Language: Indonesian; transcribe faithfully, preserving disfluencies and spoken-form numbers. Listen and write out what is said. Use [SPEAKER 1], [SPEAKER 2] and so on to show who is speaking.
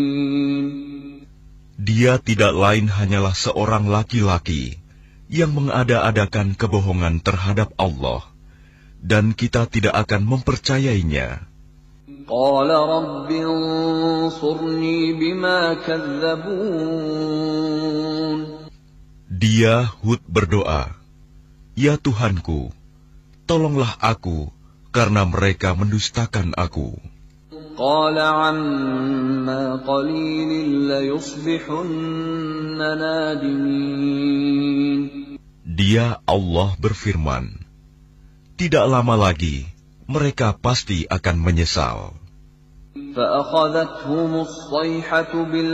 [SPEAKER 1] Dia tidak lain hanyalah seorang laki-laki yang mengada-adakan kebohongan terhadap Allah, dan kita tidak akan mempercayainya.
[SPEAKER 2] Qala rabbi ansurni bima kadzabun.
[SPEAKER 1] Dia Hud berdoa, "Ya Tuhanku, tolonglah aku karena mereka mendustakan aku."
[SPEAKER 2] Qala amma qalilin layusbihunna nadimin.
[SPEAKER 1] Dia Allah berfirman, "Tidak lama lagi mereka pasti akan menyesal."
[SPEAKER 2] فأخذتهم الصيحة